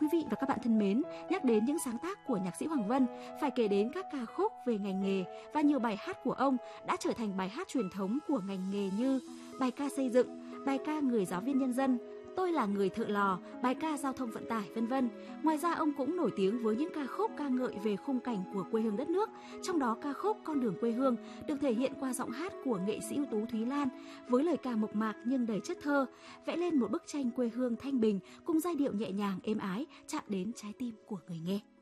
Quý vị và các bạn thân mến, nhắc đến những sáng tác của nhạc sĩ Hoàng Vân, phải kể đến các ca khúc về ngành nghề và nhiều bài hát của ông đã trở thành bài hát truyền thống của ngành nghề như bài ca xây dựng, bài ca người giáo viên nhân dân, Tôi là người thợ lò, bài ca giao thông vận tải, vân vân. Ngoài ra ông cũng nổi tiếng với những ca khúc ca ngợi về khung cảnh của quê hương đất nước, trong đó ca khúc Con đường quê hương được thể hiện qua giọng hát của nghệ sĩ ưu tú Thúy Lan với lời ca mộc mạc nhưng đầy chất thơ, vẽ lên một bức tranh quê hương thanh bình cùng giai điệu nhẹ nhàng êm ái chạm đến trái tim của người nghe.